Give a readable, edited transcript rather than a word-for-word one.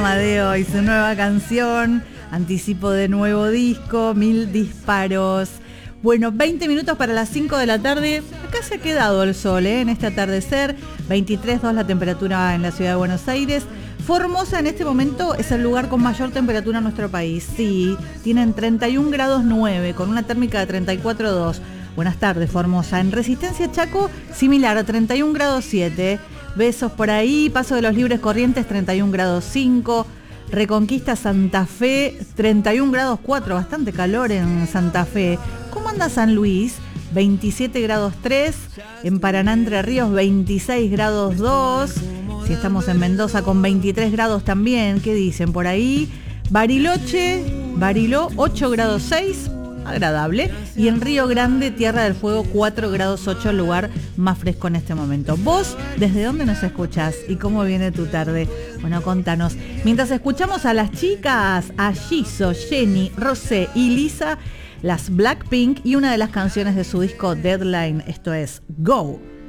Amadeo y su nueva canción, anticipo de nuevo disco, 1000 disparos. Bueno, 20 minutos para las 5 de la tarde. Acá se ha quedado el sol, en este atardecer. 23,2 la temperatura en la ciudad de Buenos Aires. Formosa en este momento es el lugar con mayor temperatura en nuestro país. Sí, tienen 31 grados 9 con una térmica de 34,2. Buenas tardes, Formosa. En Resistencia Chaco, similar a 31 grados 7. Besos por ahí. Paso de los Libres Corrientes, 31 grados 5. Reconquista Santa Fe, 31 grados 4. Bastante calor en Santa Fe. ¿Cómo anda San Luis? 27 grados 3. En Paraná, Entre Ríos, 26 grados 2. Si estamos en Mendoza, con 23 grados también. ¿Qué dicen por ahí? Bariló, 8 grados 6. Agradable. Y en Río Grande, Tierra del Fuego, 4 grados 8, el lugar más fresco en este momento. ¿Vos desde dónde nos escuchás y cómo viene tu tarde? Bueno, contanos. Mientras escuchamos a las chicas, a Jisoo, Jennie, Rosé y Lisa, las Blackpink y una de las canciones de su disco Deadline, esto es Go.